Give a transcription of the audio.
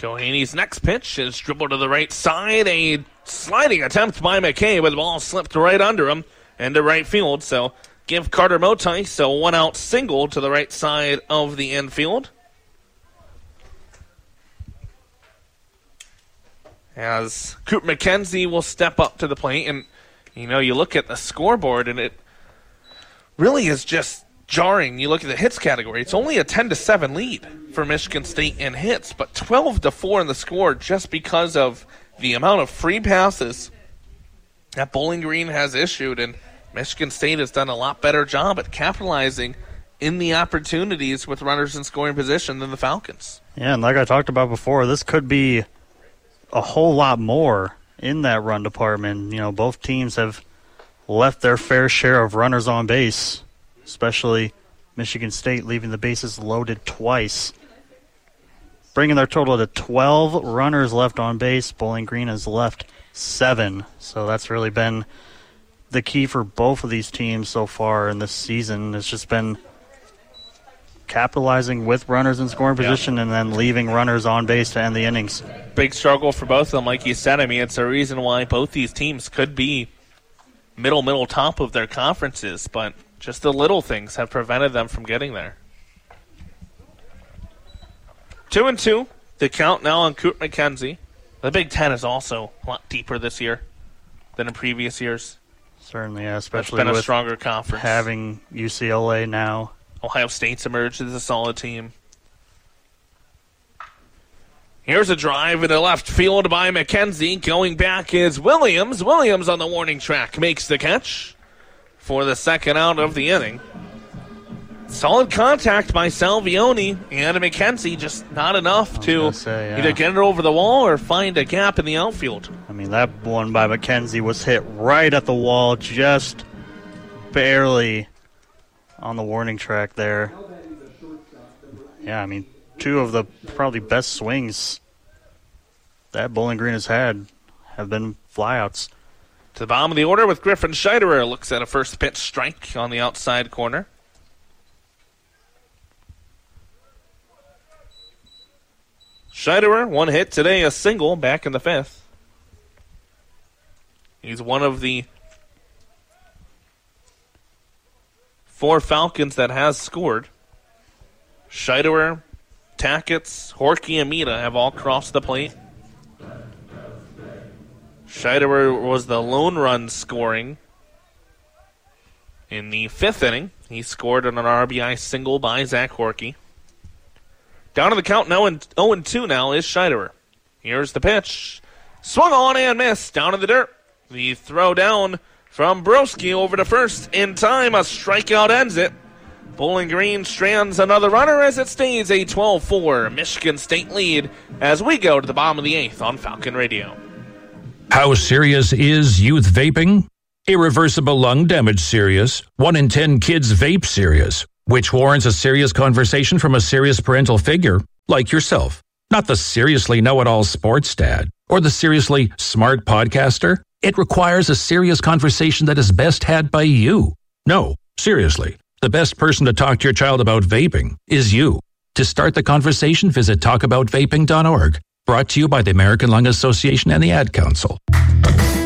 Kohaney's next pitch is dribbled to the right side. A sliding attempt by McKay, but the ball slipped right under him into right field. So give Carter Motice a one-out single to the right side of the infield. As Coop McKenzie will step up to the plate. And, you look at the scoreboard, and it really is just jarring. You look at the hits category. It's only a 10-7 lead for Michigan State in hits, but 12-4 in the score just because of the amount of free passes that Bowling Green has issued, and Michigan State has done a lot better job at capitalizing in the opportunities with runners in scoring position than the Falcons. Yeah, and like I talked about before, this could be a whole lot more in that run department. Both teams have left their fair share of runners on base, especially Michigan State leaving the bases loaded twice, bringing their total to 12 runners left on base. Bowling Green has left 7, so that's really been the key for both of these teams so far in this season. It's just been capitalizing with runners in scoring position and then leaving runners on base to end the innings. Big struggle for both of them, like you said. It's a reason why both these teams could be middle top of their conferences, but just the little things have prevented them from getting there. 2-2, the count now on Coop McKenzie. The Big Ten is also a lot deeper this year than in previous years. Certainly, yeah, especially it's been with a stronger conference. Having UCLA now. Ohio State's emerged as a solid team. Here's a drive into left field by McKenzie. Going back is Williams. Williams on the warning track makes the catch for the second out of the inning. Solid contact by Salvioni and McKenzie, just not enough to either get it over the wall or find a gap in the outfield. That one by McKenzie was hit right at the wall, just barely on the warning track there. Yeah, two of the probably best swings that Bowling Green has had have been flyouts. To the bottom of the order with Griffin Scheiderer. Looks at a first pitch strike on the outside corner. Scheiderer, one hit today, a single back in the 5th. He's one of the 4 Falcons that has scored. Scheiderer, Tackett, Horky, and Mita have all crossed the plate. Scheiderer was the lone run scoring in the 5th inning. He scored on an RBI single by Zach Horky. Down to the count now, 0-2 now is Scheiderer. Here's the pitch. Swung on and missed. Down in the dirt. The throw down from Broski over to first. In time, a strikeout ends it. Bowling Green strands another runner as it stays a 12-4 Michigan State lead as we go to the bottom of the 8th on Falcon Radio. How serious is youth vaping? Irreversible lung damage serious. 1 in 10 kids vape serious, which warrants a serious conversation from a serious parental figure like yourself. Not the seriously know-it-all sports dad or the seriously smart podcaster. It requires a serious conversation that is best had by you. No, seriously. The best person to talk to your child about vaping is you. To start the conversation, visit talkaboutvaping.org. Brought to you by the American Lung Association and the Ad Council.